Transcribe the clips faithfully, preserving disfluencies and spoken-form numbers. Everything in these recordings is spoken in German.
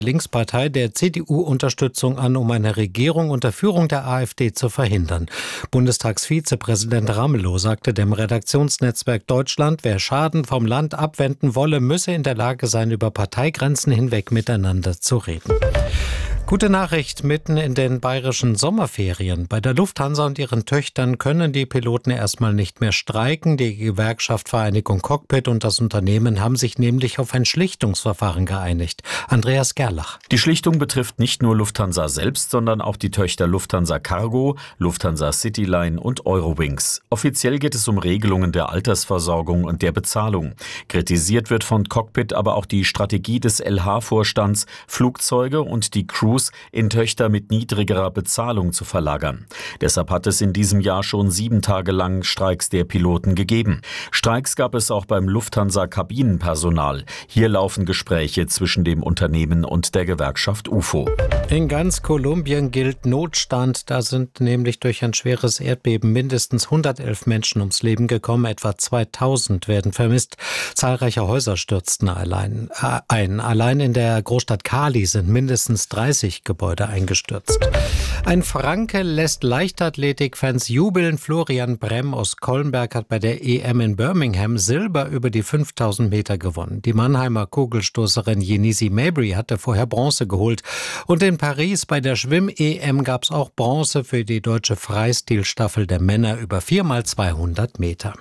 Linkspartei der C D U-Unterstützung an, um eine Regierung unter Führung der AfD zu verhindern. Bundestagsvizepräsident Ramelow sagte dem Redaktionsnetzwerk Deutschland, wer Schaden vom Land abwenden wolle, müsse in der Lage sein, über Parteigrenzen hinweg miteinander zu reden. Gute Nachricht mitten in den bayerischen Sommerferien. Bei der Lufthansa und ihren Töchtern können die Piloten erstmal nicht mehr streiken. Die Gewerkschaft Vereinigung Cockpit und das Unternehmen haben sich nämlich auf ein Schlichtungsverfahren geeinigt. Andreas Gerlach. Die Schlichtung betrifft nicht nur Lufthansa selbst, sondern auch die Töchter Lufthansa Cargo, Lufthansa Cityline und Eurowings. Offiziell geht es um Regelungen der Altersversorgung und der Bezahlung. Kritisiert wird von Cockpit aber auch die Strategie des L H-Vorstands, Flugzeuge und die Crews in Töchter mit niedrigerer Bezahlung zu verlagern. Deshalb hat es in diesem Jahr schon sieben Tage lang Streiks der Piloten gegeben. Streiks gab es auch beim Lufthansa-Kabinenpersonal. Hier laufen Gespräche zwischen dem Unternehmen und der Gewerkschaft U F O. In ganz Kolumbien gilt Notstand. Da sind nämlich durch ein schweres Erdbeben mindestens hundertelf Menschen ums Leben gekommen. Etwa zweitausend werden vermisst. Zahlreiche Häuser stürzten allein äh, ein. Allein in der Großstadt Cali sind mindestens dreißig Gebäude eingestürzt. Ein Franke lässt Leichtathletikfans jubeln. Florian Bremm aus Kollenberg hat bei der E M in Birmingham Silber über die fünftausend Meter gewonnen. Die Mannheimer Kugelstoßerin Yenisi Mabry hatte vorher Bronze geholt. Und in Paris bei der Schwimm-E M gab es auch Bronze für die deutsche Freistilstaffel der Männer über vier mal zweihundert Meter.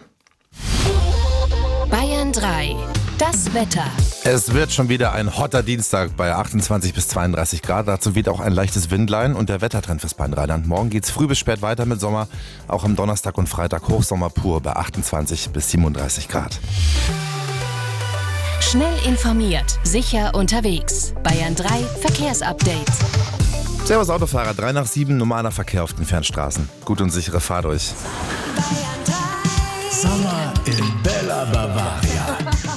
Bayern drei. Das Wetter. Es wird schon wieder ein hotter Dienstag bei achtundzwanzig bis zweiunddreißig Grad. Dazu weht auch ein leichtes Windlein und der Wettertrend fürs Bayern-Rheinland. Morgen geht's früh bis spät weiter mit Sommer. Auch am Donnerstag und Freitag Hochsommer pur bei achtundzwanzig bis siebenunddreißig Grad. Schnell informiert, sicher unterwegs. Bayern drei Verkehrsupdate. Servus Autofahrer, drei nach sieben, normaler Verkehr auf den Fernstraßen. Gut und sichere Fahrt euch. Sommer in Bella Bavaria.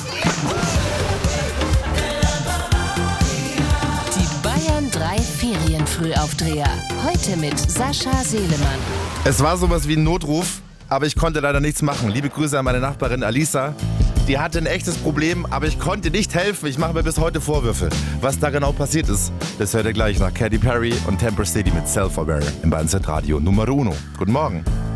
Die Bayern drei Ferienfrühaufdreher. Heute mit Sascha Selemann. Es war sowas wie ein Notruf, aber ich konnte leider nichts machen. Liebe Grüße an meine Nachbarin Alisa. Die hatte ein echtes Problem, aber ich konnte nicht helfen. Ich mache mir bis heute Vorwürfe. Was da genau passiert ist, das hört ihr gleich nach Katy Perry und Temper City mit Self-Aware im Bayern Radio Nummer Uno. Guten Morgen.